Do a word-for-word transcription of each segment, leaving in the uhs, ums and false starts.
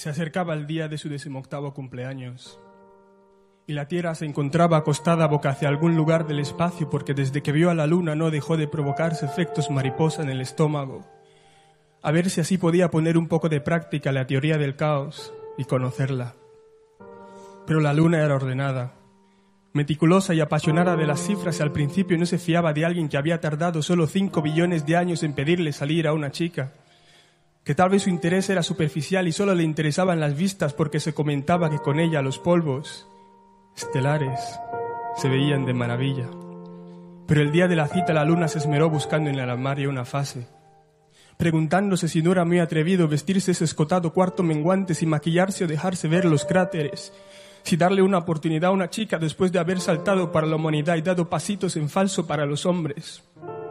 Se acercaba el día de su decimoctavo cumpleaños y la Tierra se encontraba acostada boca hacia algún lugar del espacio porque desde que vio a la Luna no dejó de provocarse efectos mariposa en el estómago, a ver si así podía poner un poco de práctica la teoría del caos y conocerla. Pero la Luna era ordenada, meticulosa y apasionada de las cifras y al principio no se fiaba de alguien que había tardado solo cinco billones de años en pedirle salir a una chica, que tal vez su interés era superficial y solo le interesaban las vistas porque se comentaba que con ella los polvos estelares se veían de maravilla. Pero el día de la cita la Luna se esmeró buscando en el armario una fase, preguntándose si no era muy atrevido vestirse ese escotado cuarto menguante sin maquillarse o dejarse ver los cráteres, si darle una oportunidad a una chica después de haber saltado para la humanidad y dado pasitos en falso para los hombres.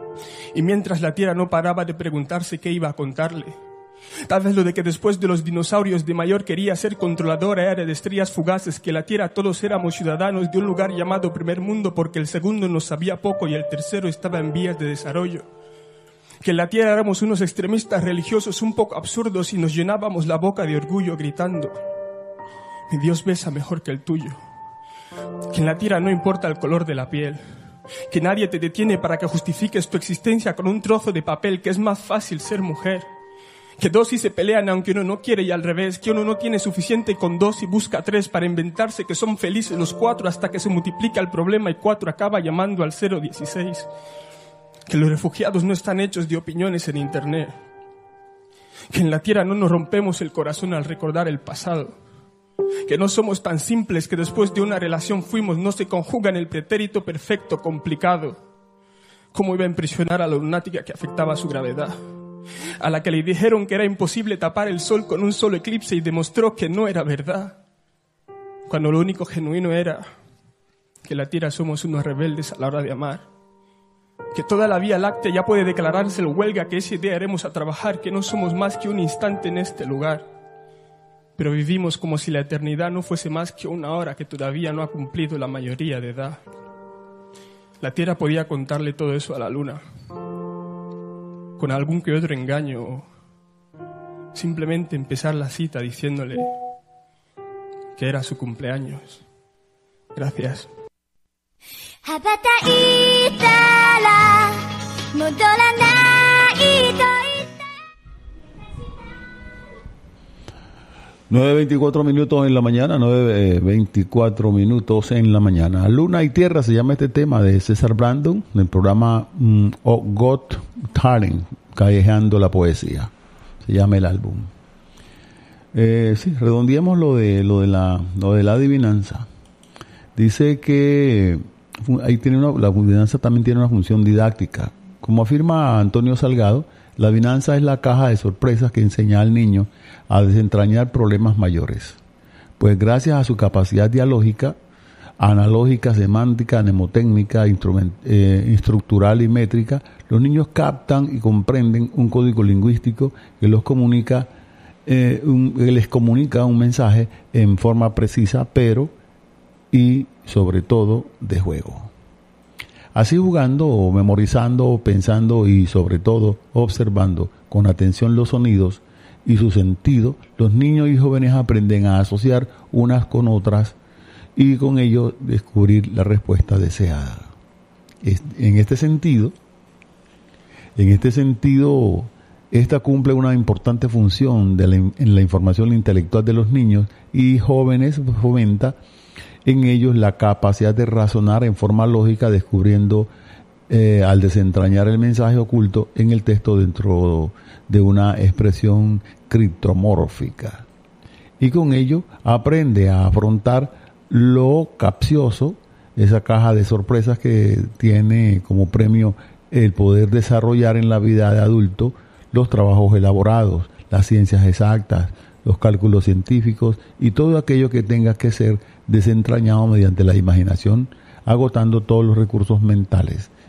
Y mientras la Tierra no paraba de preguntarse qué iba a contarle, tal vez lo de que después de los dinosaurios de mayor quería ser controladora era de estrellas fugaces, que la Tierra todos éramos ciudadanos de un lugar llamado Primer Mundo porque el segundo nos sabía poco y el tercero estaba en vías de desarrollo, que en la Tierra éramos unos extremistas religiosos un poco absurdos y nos llenábamos la boca de orgullo gritando: mi Dios besa mejor que el tuyo, que en la Tierra no importa el color de la piel, que nadie te detiene para que justifiques tu existencia con un trozo de papel, que es más fácil ser mujer, que dos sí se pelean aunque uno no quiere y al revés, que uno no tiene suficiente con dos y busca tres para inventarse que son felices los cuatro hasta que se multiplica el problema y cuatro acaba llamando al cero dieciséis, que los refugiados no están hechos de opiniones en internet, que en la Tierra no nos rompemos el corazón al recordar el pasado, que no somos tan simples que después de una relación fuimos no se conjuga en el pretérito perfecto complicado. ¿Cómo iba a impresionar a la lunática que afectaba su gravedad? A la que le dijeron que era imposible tapar el sol con un solo eclipse y demostró que no era verdad, cuando lo único genuino era que la Tierra somos unos rebeldes a la hora de amar, que toda la Vía Láctea ya puede declararse el huelga, que ese día haremos a trabajar, que no somos más que un instante en este lugar, pero vivimos como si la eternidad no fuese más que una hora que todavía no ha cumplido la mayoría de edad. La Tierra podía contarle todo eso a la Luna, con algún que otro engaño, o simplemente empezar la cita diciéndole que era su cumpleaños. Gracias. nueve veinticuatro minutos en la mañana, nueve veinticuatro minutos en la mañana. Luna y Tierra se llama este tema de César Brandon, del programa mm, Oh Got Talent, Callejeando la Poesía, se llama el álbum. Eh, sí, redondeemos lo de lo de la lo de la adivinanza. Dice que ahí tiene una, la adivinanza también tiene una función didáctica. Como afirma Antonio Salgado, la adivinanza es la caja de sorpresas que enseña al niño a desentrañar problemas mayores. Pues gracias a su capacidad dialógica, analógica, semántica, mnemotécnica, instrument, eh, estructural y métrica, los niños captan y comprenden un código lingüístico que los comunica, eh, un, que les comunica un mensaje en forma precisa, pero y sobre todo de juego. Así jugando o memorizando o pensando y sobre todo observando con atención los sonidos y su sentido, los niños y jóvenes aprenden a asociar unas con otras y con ello descubrir la respuesta deseada. En este sentido, en este sentido, esta cumple una importante función de la, en la información intelectual de los niños y jóvenes, fomenta en ellos la capacidad de razonar en forma lógica, descubriendo eh, al desentrañar el mensaje oculto en el texto dentro de una expresión criptomórfica. Y con ello aprende a afrontar lo capcioso, esa caja de sorpresas que tiene como premio el poder desarrollar en la vida de adulto los trabajos elaborados, las ciencias exactas, los cálculos científicos y todo aquello que tenga que ser desentrañado mediante la imaginación, agotando todos los recursos mentales.